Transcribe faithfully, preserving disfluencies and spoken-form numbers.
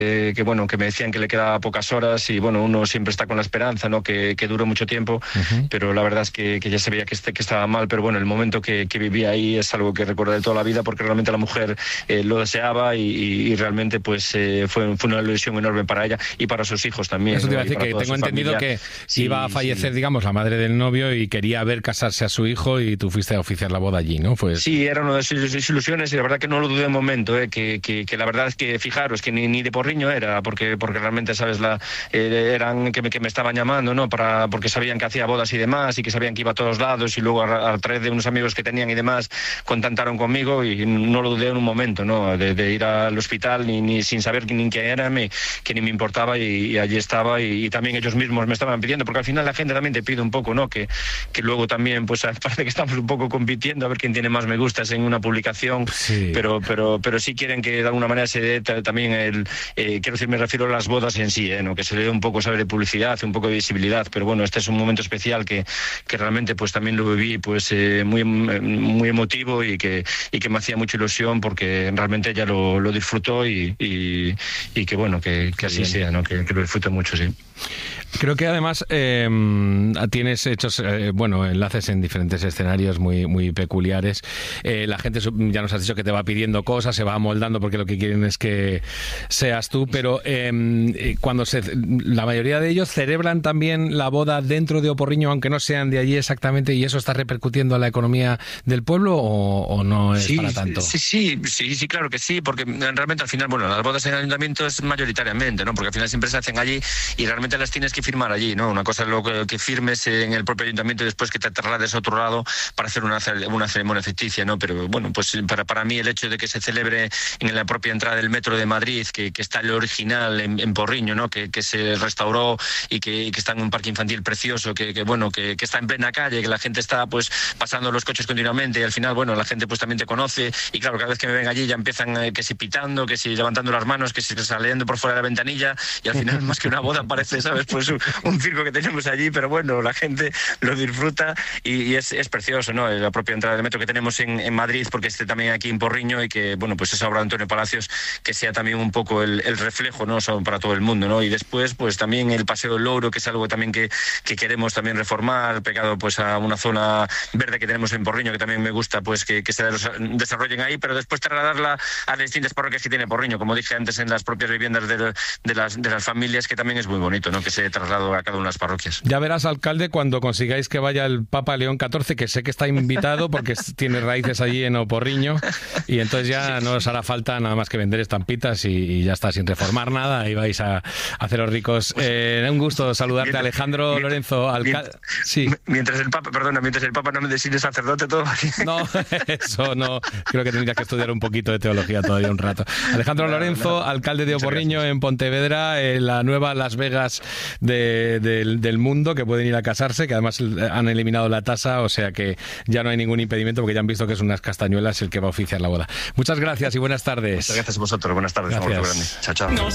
eh, que bueno, que me decían que le quedaba pocas horas y bueno, uno siempre está con la esperanza, ¿no? Que, que dure mucho tiempo, uh-huh. pero la verdad es que, que ya se veía que, este, que estaba mal, pero bueno, el momento que, que viví ahí es algo que recuerdo de toda la vida porque realmente la mujer eh, lo deseaba y, y, y realmente pues eh, fue, fue una ilusión enorme para ella y para sus hijos también. Eso te iba ¿no? a decir que tengo entendido familia. que sí, iba a fallecer, sí. digamos, la madre del novio y quería ver casarse a su hijo y tú fuiste a oficiar la boda allí, ¿no? Pues... Sí, era una de sus ilusiones y la verdad que no lo dudé un momento, eh, que, que, que la verdad es que fijaros que ni, ni de porriño era, porque porque realmente, sabes, la eh, eran que me, que me estaban llamando, ¿no? Para, porque sabían que hacía bodas y demás y que sabían que iba a todos lados y luego a, a través de unos amigos que tenían y demás contactaron conmigo y no lo dudé en un momento, ¿no? De, de ir al hospital ni, ni sin saber ni quién era, me, que ni me importaba y, y allí estaba y, y también ellos mismos me estaban pidiendo, porque al final la gente también te pide un poco, ¿no? Que, que luego también, pues parece que estamos un poco compitiendo a ver quién tiene más me gustas en una publicación, sí. pero, pero, pero sí quieren que de alguna manera se dé también el, eh, quiero decir, me refiero a las bodas en sí, ¿eh? ¿no? Que se le dé un poco, saber de publicidad, un poco de visibilidad, pero bueno, este es un momento especial que, que realmente pues también lo viví pues eh, muy, muy emotivo y que, y que me hacía mucha ilusión porque realmente ella lo, lo disfrutó y, y, y que bueno, que, que así bien. sea, ¿no? Que, que lo disfrute mucho, sí. Creo que además eh, tienes hechos, eh, bueno, enlaces en diferentes escenarios muy, muy peculiares. Eh, la gente, ya nos has dicho que te va pidiendo cosas, se va amoldando porque lo que quieren es que seas tú, pero eh, cuando se, la mayoría de ellos celebran también la boda dentro de Oporriño, aunque no sean de allí exactamente, ¿y eso está repercutiendo a la economía del pueblo o, o no es sí, para tanto? Sí, sí, sí, sí, claro que sí, porque realmente al final, bueno, las bodas en el ayuntamiento es mayoritariamente, ¿no? Porque al final siempre se hacen allí y realmente las tienes que firmar allí, ¿no? Una cosa es lo que, que firmes en el propio ayuntamiento y después que te traslades a otro lado para hacer una, una ceremonia ficticia, ¿no? Pero bueno, pues para, para mí el hecho de que se celebre en la propia entrada del metro de Madrid, que, que está el original en, en Porriño, ¿no? Que, que se restauró y que, y que está en un parque infantil precioso, que, que bueno, que, que está en plena calle, que la gente está pues pasando los coches continuamente y al final, bueno, la gente pues también te conoce y claro, cada vez que me ven allí ya empiezan eh, que si pitando, que si levantando las manos, que si saliendo por fuera de la ventanilla y al final más que una boda parece, ¿sabes? Pues un, un circo que tenemos allí, pero bueno, la gente lo disfruta y, y es, es precioso, ¿no? La propia entrada del metro que tenemos en, en Madrid, porque esté también aquí en Porriño y que, bueno, pues esa obra de Antonio Palacios que sea también un poco el, el reflejo, ¿no? Son para todo el mundo, ¿no? Y después, pues también el Paseo del Louro, que es algo también que, que queremos también reformar, pegado pues a una zona verde que tenemos en Porriño, que también me gusta pues que, que se desarrollen ahí, pero después trasladarla a las distintas parroquias que tiene Porriño, como dije antes, en las propias viviendas de, de, las, de las familias, que también es muy bonito, ¿no? Que se traslado a cada una de las parroquias. Ya verás, alcalde, cuando consigáis que vaya el Papa León catorce, que sé que está invitado porque tiene raíces allí en Oporriño, y entonces ya no os hará falta nada más que vender estampitas y, y ya está, sin reformar nada, y vais a, a haceros ricos. Eh, un gusto saludarte, mientras, Alejandro mientras, Lorenzo, alcalde. Sí. Mientras el Papa, perdona, mientras el Papa no me decide sacerdote, todo. No, eso no. Creo que tendrías que estudiar un poquito de teología todavía un rato. Alejandro no, Lorenzo, no. alcalde de Oporriño en Pontevedra, en la nueva Las Vegas de, de, del mundo, que pueden ir a casarse, que además han eliminado la tasa, o sea que ya no hay ningún impedimento porque ya han visto que es unas castañuelas el que va a oficiar la boda. Muchas gracias y buenas tardes. Muchas gracias a vosotros, buenas tardes. Gracias. Chao, chao.